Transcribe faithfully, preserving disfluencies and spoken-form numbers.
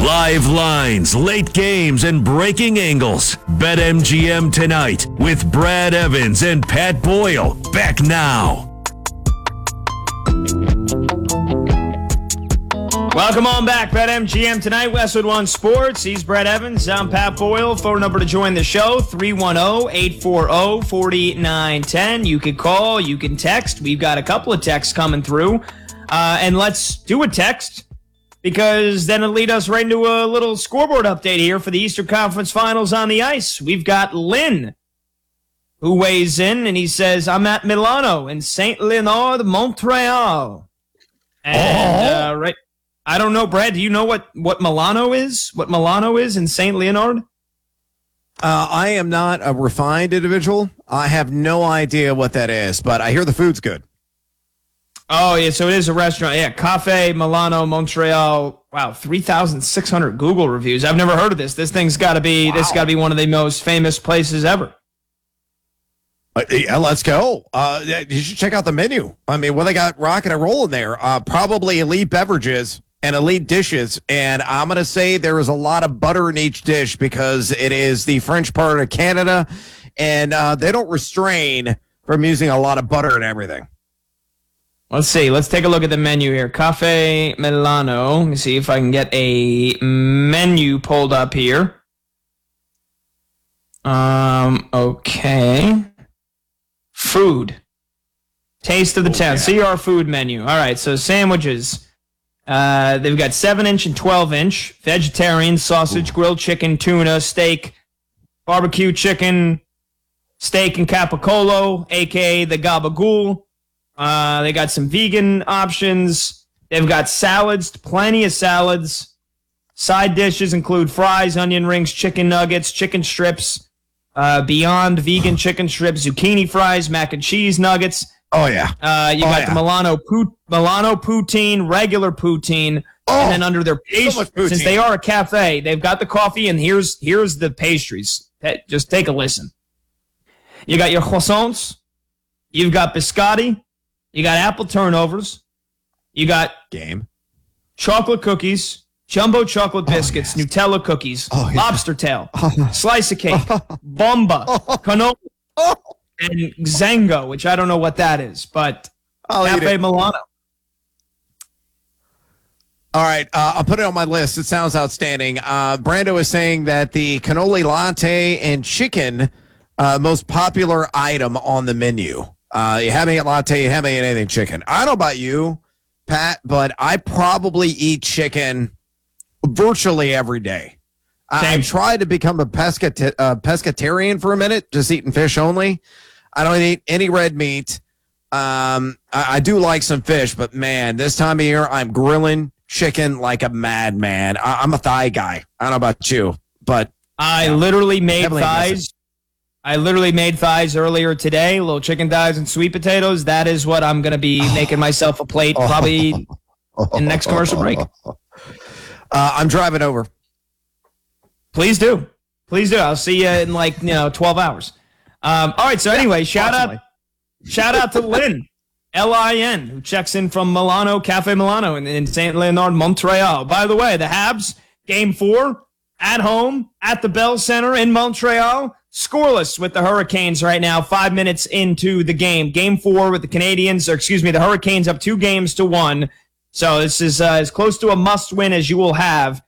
Live lines, late games, and breaking angles. BetMGM tonight with Brad Evans and Pat Boyle. Back now. Welcome on back, BetMGM tonight, Westwood One Sports. He's Brad Evans. I'm Pat Boyle. Phone number to join the show, three one zero, eight four zero, four nine one zero. You can call, you can text. We've got a couple of texts coming through. Uh, and let's do a text, because then it'll lead us right into a little scoreboard update here for the Eastern Conference Finals on the ice. We've got Lynn, who weighs in, and he says, I'm at Milano in Saint Leonard, Montreal. And uh, right... I don't know, Brad. Do you know what, what Milano is? What Milano is in Saint Leonard? Uh, I am not a refined individual. I have no idea what that is, but I hear the food's good. Oh, yeah, so it is a restaurant. Yeah, Cafe Milano, Montreal. Wow, three thousand six hundred Google reviews. I've never heard of this. This thing's got to be wow. This got to be one of the most famous places ever. Uh, yeah, let's go. Uh, you should check out the menu. I mean, what they got rocking and rolling there. Uh, probably elite beverages and elite dishes, and I'm going to say there is a lot of butter in each dish because it is the French part of Canada, and uh, they don't restrain from using a lot of butter and everything. Let's see. Let's take a look at the menu here. Cafe Milano. Let me see if I can get a menu pulled up here. Um. Okay. Food. Taste of the town. See our food menu. All right, so sandwiches. Uh, they've got seven inch and twelve inch, vegetarian, sausage, Ooh. grilled chicken, tuna, steak, barbecue chicken, steak and capicolo, a k a the gabagool. Uh, they got some vegan options. They've got salads, plenty of salads. Side dishes include fries, onion rings, chicken nuggets, chicken strips, uh, Beyond vegan chicken strips, zucchini fries, mac and cheese nuggets. Oh, yeah. Uh, you oh, got yeah. the Milano pu- Milano poutine, regular poutine, oh, and then under their pastries, so since they are a cafe, they've got the coffee, and here's here's the pastries. Just take a listen. You got your croissants, you've got biscotti, you got apple turnovers, you got game chocolate cookies, jumbo chocolate biscuits, oh, yes. Nutella cookies, oh, yeah. lobster tail, oh. slice of cake, bomba, oh. cannoli. Oh. And Zango, which I don't know what that is, but I'll Cafe Milano. All right, uh, I'll put it on my list. It sounds outstanding. Uh, Brando is saying that the cannoli latte and chicken, uh, most popular item on the menu. Uh, you haven't had latte, you haven't had anything chicken. I don't know about you, Pat, but I probably eat chicken virtually every day. I, I tried to become a pescat- uh, pescatarian for a minute, just eating fish only. I don't eat any red meat. Um, I, I do like some fish, but man, this time of year, I'm grilling chicken like a madman. I, I'm a thigh guy. I don't know about you, but I yeah, literally made thighs. I literally made thighs earlier today, little chicken thighs and sweet potatoes. That is what I'm going to be making myself a plate probably in the next commercial break. Uh, I'm driving over. Please do. Please do. I'll see you in like, you know, twelve hours. Um, all right. So anyway, yeah, shout possibly. out, shout out to Lynn, L I N, who checks in from Milano, Cafe Milano in, in Saint Leonard, Montreal. By the way, the Habs, game four, at home, at the Bell Center in Montreal, scoreless with the Hurricanes right now, five minutes into the game. Game four with the Canadians, or excuse me, the Hurricanes up two games to one. So this is uh, as close to a must-win as you will have